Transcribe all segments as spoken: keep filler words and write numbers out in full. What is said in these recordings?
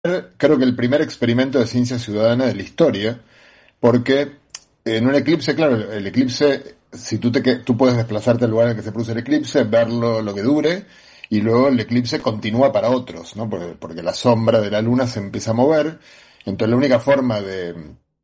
creo que el primer experimento de ciencia ciudadana de la historia, porque en un eclipse, claro, el eclipse, si tú te que- tú puedes desplazarte al lugar en el que se produce el eclipse, verlo lo que dure, y luego el eclipse continúa para otros, ¿no? Porque, porque la sombra de la luna se empieza a mover, entonces la única forma de,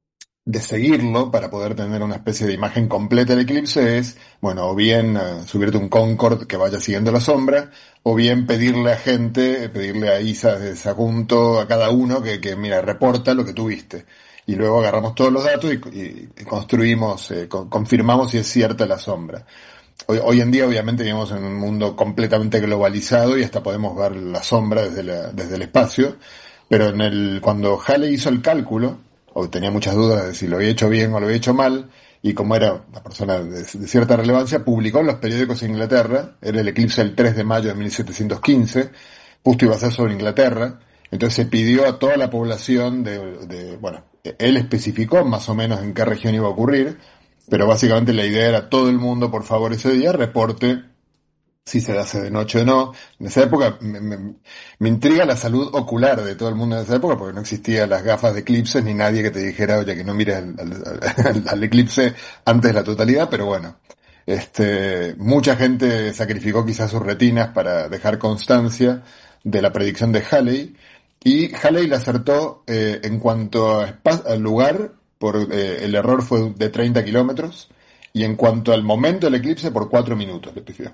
de seguirlo para poder tener una especie de imagen completa del eclipse es, bueno, o bien eh, subirte un Concorde que vaya siguiendo la sombra, o bien pedirle a gente, eh, pedirle a Isa de Sagunto, a cada uno que, que mira, reporta lo que tú viste. Y luego agarramos todos los datos y, y- y construimos, eh, con- confirmamos si es cierta la sombra. Hoy, hoy en día obviamente vivimos en un mundo completamente globalizado y hasta podemos ver la sombra desde, la- desde el espacio, pero en el, cuando Halley hizo el cálculo, o tenía muchas dudas de si lo había hecho bien o lo había hecho mal, y como era una persona de, de cierta relevancia, publicó en los periódicos de Inglaterra, era el eclipse del tres de mayo de mil setecientos quince, justo iba a ser sobre Inglaterra, entonces se pidió a toda la población de, de, bueno, él especificó más o menos en qué región iba a ocurrir, pero básicamente la idea era todo el mundo, por favor, ese día reporte si se hace de noche o no. En esa época me, me- me intriga la salud ocular de todo el mundo en esa época porque no existían las gafas de eclipses ni nadie que te dijera, oye, que no mires al, al- al- al eclipse antes de la totalidad, pero bueno. Este, mucha gente sacrificó quizás sus retinas para dejar constancia de la predicción de Halley y Halley la acertó eh, en cuanto a espa- al lugar, por, eh, el error fue de treinta kilómetros y en cuanto al momento del eclipse por cuatro minutos le pifió.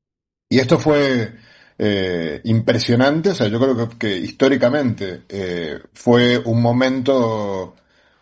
Y esto fue eh, impresionante, o sea, yo creo que, que históricamente eh, fue un momento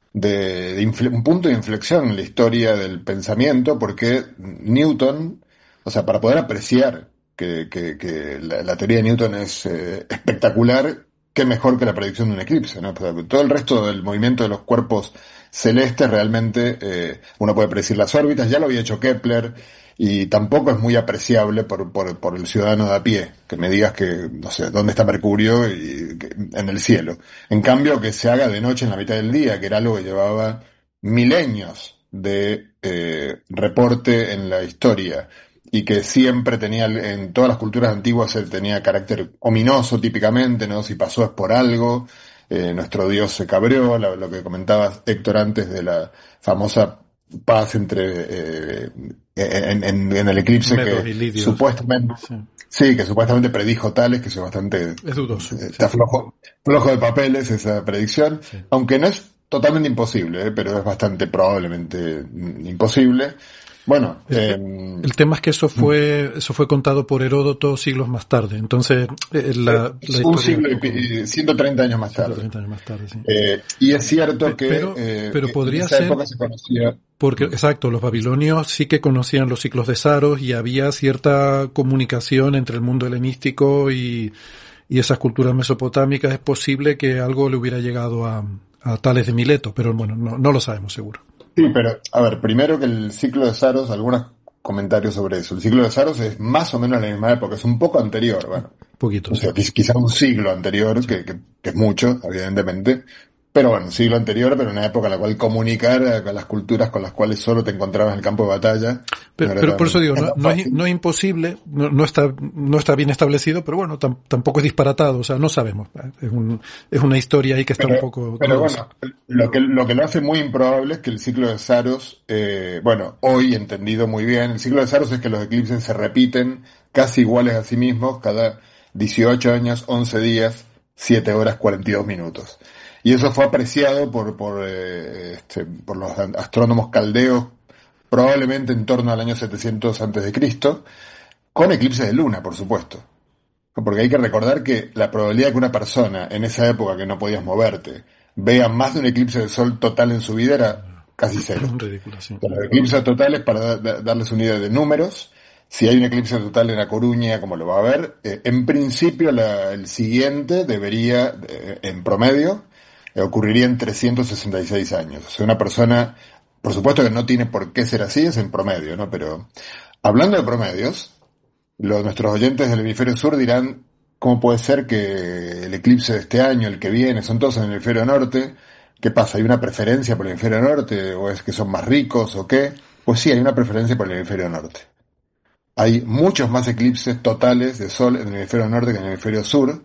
de, de infle- un punto de inflexión en la historia del pensamiento, porque Newton, o sea, para poder apreciar que, que- que la, la teoría de Newton es eh, espectacular, qué mejor que la predicción de un eclipse, ¿no? Porque todo el resto del movimiento de los cuerpos celestes realmente eh, uno puede predecir las órbitas, ya lo había hecho Kepler, y tampoco es muy apreciable por, por, por el ciudadano de a pie, que me digas que, no sé, dónde está Mercurio y, que- en el cielo. En cambio, que se haga de noche en la mitad del día, que era algo que llevaba milenios de eh, reporte en la historia y que siempre tenía, en todas las culturas antiguas, eh, tenía carácter ominoso típicamente, ¿no? Si pasó es por algo, eh, nuestro Dios se cabreó, lo, lo que comentabas Héctor antes de la famosa paz entre eh, en, en- en el eclipse Medos que y lidios. supuestamente Sí. sí, que supuestamente predijo tales, que es bastante, Es dudoso. eh, Sí. está flojo, flojo de papeles esa predicción, Sí. aunque no es totalmente imposible, eh, pero es bastante probablemente mm, imposible. Bueno, El, eh, el- el tema es que eso fue, eso fue contado por Heródoto siglos más tarde. Entonces, eh, la, la un historia es siglo y poco. pi- ciento treinta años más ciento tarde. treinta años más tarde, sí. Eh, y es cierto Pe- que Pero, eh, pero en podría esa ser, época se conocía. porque, Mm. exacto, los babilonios sí que conocían los ciclos de Saros y había cierta comunicación entre el mundo helenístico y, y esas culturas mesopotámicas. Es posible que algo le hubiera llegado a, a Tales de Mileto, pero bueno, no, no lo sabemos seguro. Sí, pero a ver, primero que el ciclo de Saros, algunos comentarios sobre eso. El ciclo de Saros es más o menos la misma época, es un poco anterior, bueno, Poquito, o sí. sea, quiz- quizá un siglo anterior, Sí. que, que- que es mucho, evidentemente, pero bueno, un siglo anterior, pero una época en la cual comunicar eh, con las culturas con las cuales solo te encontrabas en el campo de batalla no Pero, era pero por eso tan, digo, tan no, no es, fácil. no es imposible, no, no está, no está bien establecido, pero bueno, tam- tampoco es disparatado, o sea, no sabemos. Es, un, es una historia ahí que está un Pero, poco pero dudosa. bueno, lo que, lo que lo hace muy improbable es que el ciclo de Saros, eh, bueno, hoy entendido muy bien, el ciclo de Saros es que los eclipses se repiten casi iguales a sí mismos cada dieciocho años, once días, siete horas, cuarenta y dos minutos. Y eso fue apreciado por, por, eh, este, por los astrónomos caldeos probablemente en torno al año setecientos antes de Cristo, con eclipses de luna, por supuesto. Porque hay que recordar que la probabilidad de que una persona en esa época que no podías moverte vea más de un eclipse de sol total en su vida era casi cero. Ridículo, sí. Los eclipses totales, para da- da- darles una idea de números, si hay un eclipse total en La Coruña, como lo va a haber, eh, en principio la- el siguiente debería, eh, en promedio, eh, ocurriría en trescientos sesenta y seis años. O sea, una persona, por supuesto que no tiene por qué ser así, es en promedio, ¿no? Pero hablando de promedios, los, nuestros oyentes del hemisferio sur dirán, ¿cómo puede ser que el eclipse de este año, el que viene, son todos en el hemisferio norte? ¿Qué pasa? ¿Hay una preferencia por el hemisferio norte? ¿O es que son más ricos o qué? Pues sí, hay una preferencia por el hemisferio norte. Hay muchos más eclipses totales de sol en el hemisferio norte que en el hemisferio sur,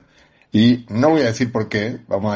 Y no voy a decir por qué, vamos a